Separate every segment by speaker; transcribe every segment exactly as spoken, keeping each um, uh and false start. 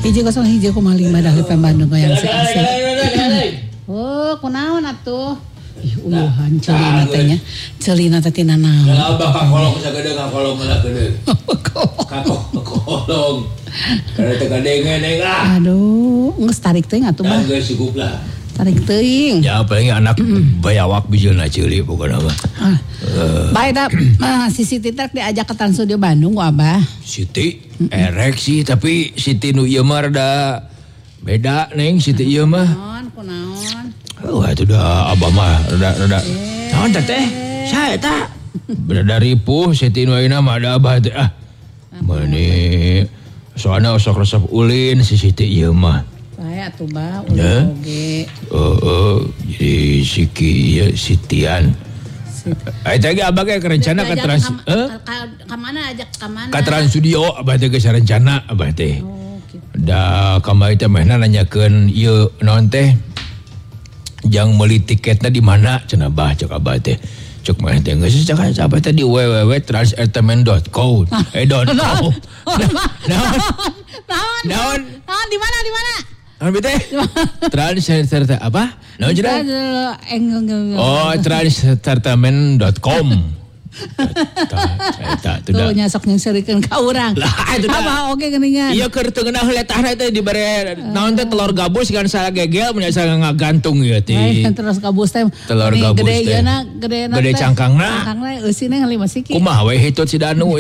Speaker 1: Hiji kosong hiji koma lima dari P M Bandung yang asik. Oh, kunaon atuh? Ih, uyuhan celina teh nya. Celina teh tina naon?
Speaker 2: Kalau bakal kolong sagede ngakolong meula gede. Kolong. Kada teh gadengen ah.
Speaker 1: Aduh, geus tarik teuing atuh mah.
Speaker 2: Geus cukup lah.
Speaker 1: Tarik teuing.
Speaker 2: Ya paling anak bayawak bijeuna ceuli pokona mah.
Speaker 1: Ah. Baik dah, si Siti teh diajak ke Trans Studio Bandung ku Abah.
Speaker 2: Siti erek sih tapi Siti nu ieu mah rada beda neng Siti ieu mah.
Speaker 1: Kunaon, kunaon?
Speaker 2: Wah itu dah Abah mah rada rada. Naon teh teh? Sae eta? Rada ripuh Siti nu ayeuna mah ada Abah teh ah. Mani soalna osok resep ulin si Siti ieu mah.
Speaker 1: Saya atuh Bah, ulin oge.
Speaker 2: Oh, jadi Siki ya Sitian. Eta ge Abah ge rencana ka Trans
Speaker 1: eh? Ka mana ajak ka mana?
Speaker 2: Ka Trans Studio Abah teh geus rencana Abah teh.
Speaker 1: Oh, gitu.
Speaker 2: Da kamari teh mehna nanyakeun ieu naon teh? Jang meuli tiketna di mana cenah Abah cek Abah teh. Cuk mah teh geus cek Abah teh di w w w titik trans entertainment dot co. Eh dot com. Naon?
Speaker 1: Naon? Naon? Naon di mana di mana?
Speaker 2: Naon teh? Trans entertainment apa? Naon cenah? Oh, trans entertainment dot com. Eta
Speaker 1: tuh nyasok nyengserikeun ka urang.
Speaker 2: Lah itu dah.
Speaker 1: Abah oge geuningan.
Speaker 2: Ieu keur teu ngeunah letahna teh dibere naon teh telur gabus kan salah gegel mun asa ngagantung ieu teh.
Speaker 1: Terus gabus teh.
Speaker 2: Telur gabus teh.
Speaker 1: Gede yeuna, gede na.
Speaker 2: Gede cangkangna.
Speaker 1: Cangkangna eusina lima siki.
Speaker 2: Kumaha we hitut si Danu.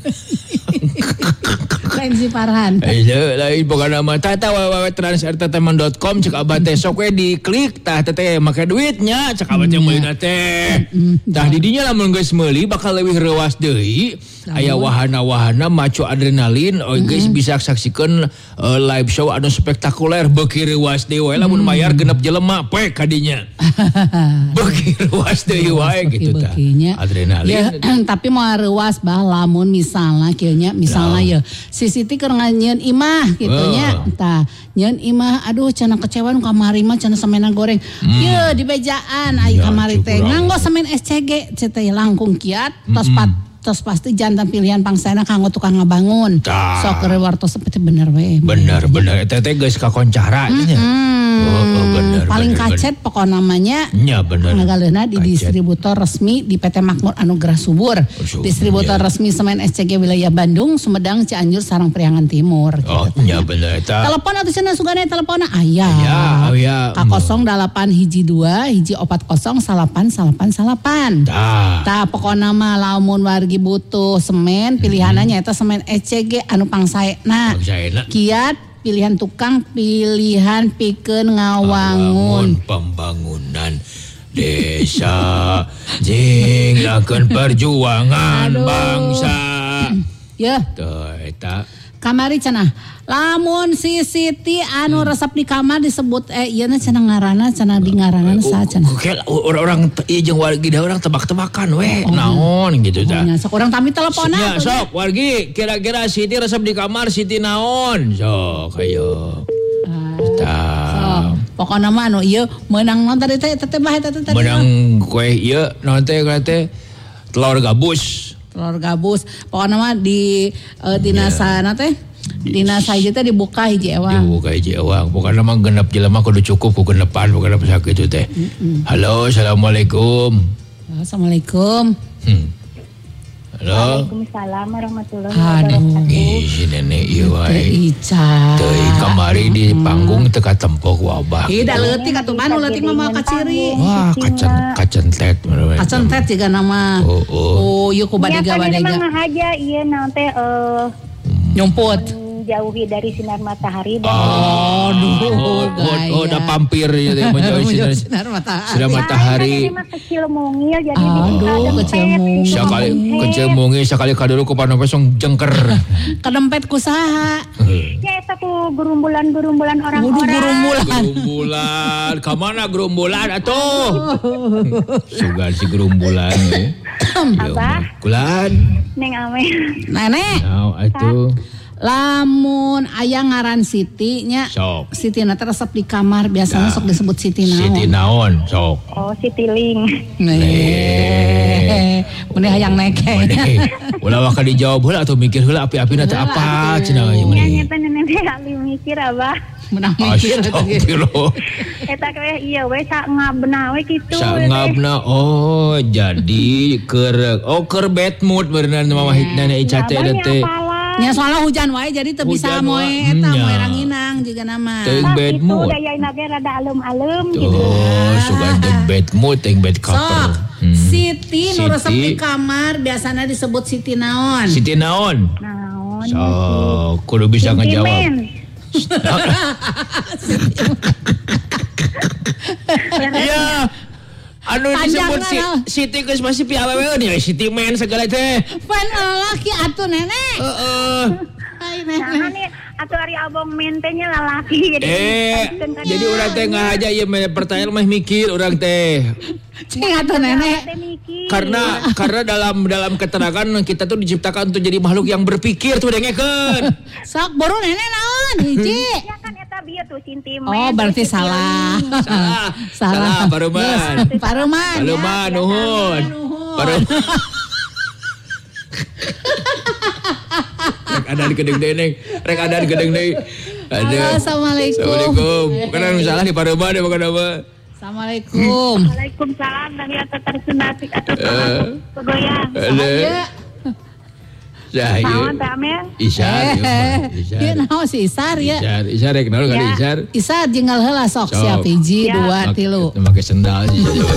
Speaker 1: Lain si Farhan.
Speaker 2: Ieu lain pokona mah tah w w w titik trans entertainment dot com cek Abah teh sok we diklik tah teh make duitnya cek Abah teh meulina teh. Tah di dinya lamun geus meuli bakal leuwih reuas deui. Aya wahana-wahana macu adrenalin oh guys bisa saksikeun uh, live show anu spektakuler beuki reuas deui wae lamun mayar genep jelema poe ka dinya. Beuki reuas deui wae gitu tah. Adrenalin.
Speaker 1: Ya, tapi mau reuas bah lamun misalna kieu nya misalna ya si Siti keur nganyeun imah kitu nya. Tah, nyeun imah aduh cenah kecewa nu kamari mah cenah semena goreng. Ieu di bejaan ai kamari teh nganggo semen S C G cenah langkung kiat tos pat tos pasti jantan pilihan pangsana kanggo tukang ngabangun. Sok rewartos seperti bener we.
Speaker 2: Bener bener eta teh geus kakoncara nya. Oh, oh bener.
Speaker 1: Paling
Speaker 2: bener,
Speaker 1: kacet
Speaker 2: bener.
Speaker 1: Pokok namanya.
Speaker 2: Nya bener.
Speaker 1: Ngagaleuna di kacet. Distributor resmi di P T Makmur Anugerah Subur. Oh, distributor ya. Resmi semen S C G wilayah Bandung, Sumedang, Cianjur, sareng Priangan Timur.
Speaker 2: Oh, gitu. Nya bener eta.
Speaker 1: Telepon atuh cenah sugana teleponna aya.
Speaker 2: Aya, aya.
Speaker 1: Ka nol delapan hiji dua hiji opat nol salapan salapan salapan. Tah. Tah pokona mah lamun wargi butuh semen pilihanna nya eta semen S C G anu pangsaena. Pangsaena. Kiat pilihan tukang, pilihan pikeun ngawangun.
Speaker 2: Pembangunan desa jinglakeun perjuangan Aduh. Bangsa.
Speaker 1: Ya.
Speaker 2: Tuh eta.
Speaker 1: Kamari cenah. Lamun si Siti anu resep di kamar disebut eh ieu cenah ngaranna cenah di ngaranna saha cenah.
Speaker 2: Orang-orang ieu jeung wargi da urang tebak-tebakan we. Naon gitu tah.
Speaker 1: Oh, sok urang tami telepon
Speaker 2: atuh. Sok wargi kira-kira Siti resep di kamar Siti naon? Sok ayo.
Speaker 1: Tah. Pokona mah anu ieu meunang naon tadi teh teh bah eta teh tadi.
Speaker 2: Meunang kue ieu naon teh teh telur gabus.
Speaker 1: Telur gabus. Pokona mah di uh, dina sana teh dina saja teh dibuka hiji ewang.
Speaker 2: Dibuka hiji ewang. Pokona mah genep jelema kudu cukup ku genepan pokona sakitu teh. Mm-mm. Halo, assalamualaikum.
Speaker 1: Assalamualaikum. Hmm.
Speaker 2: Halo.
Speaker 3: Waalaikumsalam warahmatullahi wabarakatuh.
Speaker 2: Ih, si nenek ieu wae.
Speaker 1: Ica.
Speaker 2: Teuing kamari di panggung teu katempo ku Abah.
Speaker 1: Ih, da leutik atuh mah leutik mah moal kaciri.
Speaker 2: Wah, kacen kacentet.
Speaker 1: Kacentet jiga nama.
Speaker 2: Oh, oh.
Speaker 1: Oh, ieu ku badega-badega.
Speaker 3: Ya, kan aja ieu naon teh eh
Speaker 1: nyumput.
Speaker 3: Jauhi dari sinar matahari dan
Speaker 2: oh, oh, oh, oh, udah pampir ya menjauhi sinar, sinar matahari. Sinar matahari.
Speaker 3: Nah, kecil mungil jadi
Speaker 1: aduh, kecil mungil.
Speaker 2: Sekali kecil mungil sekali kadulu ku panope song jengker.
Speaker 1: Kadempet ku saha?
Speaker 3: Ya eta ku gerumbulan-gerumbulan orang-orang.
Speaker 1: Udah gerumbulan.
Speaker 2: Gerumbulan. Ka mana gerumbulan atuh? Sugan si gerumbulan we.
Speaker 3: Apa?
Speaker 2: Kulan.
Speaker 3: Neng Ame.
Speaker 1: Nenek.
Speaker 2: Naon atuh?
Speaker 1: Lamun aya ngaran Siti nya.
Speaker 2: Sok.
Speaker 1: Siti na resep di kamar biasanya
Speaker 2: Nah.
Speaker 1: sok disebut Siti naon.
Speaker 2: Siti naon sok.
Speaker 3: Oh, Citiling.
Speaker 1: Nih. Mun hayang neke.
Speaker 2: Mane, ulah waka dijawab heula atuh mikir heula api-apina teh apa cenah ieu
Speaker 3: Nya
Speaker 2: mani.
Speaker 3: nyata nenek ali mikir abah.
Speaker 1: Menang mikir
Speaker 2: Astagfirullah.
Speaker 3: Eta kayak iya we sak ngabna we kitu.
Speaker 2: Sangabna oh jadi keur oh keur bad mood beneran mama nenek Ica teh eta teh.
Speaker 1: nya soalnya hujan wae jadi teu bisa
Speaker 2: Hujan
Speaker 1: moe
Speaker 2: wae,
Speaker 1: eta
Speaker 2: nya.
Speaker 1: moe ranginang jiga nama.
Speaker 2: Teu bad mood.
Speaker 3: Itu daya nage rada alem-alem gitu.
Speaker 2: Oh, suka ada bad mood yang bad couple.
Speaker 1: Sok,
Speaker 2: Hmm.
Speaker 1: Siti nu resep
Speaker 2: Siti.
Speaker 1: di kamar biasanya disebut Siti naon.
Speaker 2: Siti naon?
Speaker 3: Naon.
Speaker 2: So, kudu bisa ngejawab.
Speaker 3: Sentimen.
Speaker 2: Iya. Anu disebut si,
Speaker 1: Panjangna,
Speaker 2: Siti geus masih piaweweun ya Siti men segala teh.
Speaker 1: Pan laki atuh nenek.
Speaker 2: Heeh.
Speaker 1: Hai
Speaker 3: Nah,
Speaker 1: nenek.
Speaker 3: nih atuh ari abong mentenya lalaki. Jadi
Speaker 2: Eh, jadi urang teh ngahaja ieu mah pertanyaan mah mikir urang teh.
Speaker 1: Cing atuh nenek.
Speaker 3: teh mikir.
Speaker 2: Karena karena dalam dalam keterangan kita tuh diciptakan untuk jadi makhluk yang berpikir tuh dengekeun.
Speaker 1: Sok buru nenek naon hiji.
Speaker 3: ya kan eta bieu tuh sentimen.
Speaker 1: Oh berarti salah.
Speaker 2: Salah. Salah, Paruman.
Speaker 1: Geus, Paruman. ya.
Speaker 2: Paruman nuhun. Paruman. Rek ada di gedeng deui, rek ada di gedeng deui.
Speaker 1: Halo,
Speaker 2: Ada.
Speaker 1: Assalamualaikum.
Speaker 2: Assalamualaikum. Bukan anu salah di Paruman ya bukan apa.
Speaker 1: Assalamualaikum.
Speaker 3: Waalaikumsalam dari atas tersenati atau
Speaker 2: Eh.
Speaker 3: pegoyang.
Speaker 2: Ada.
Speaker 1: Ya.
Speaker 2: Saya.
Speaker 3: Naon teh Amel?
Speaker 2: Isar.
Speaker 1: Eh,
Speaker 2: Isar.
Speaker 1: ieu naon si Isar ya?
Speaker 2: Isar, Isar rek naon kali
Speaker 3: Ya.
Speaker 2: Isar.
Speaker 1: Isar jenggal heula sok
Speaker 2: Sok.
Speaker 1: siap hiji,
Speaker 3: Ya.
Speaker 1: dua, tilu.
Speaker 2: Make sendal sih.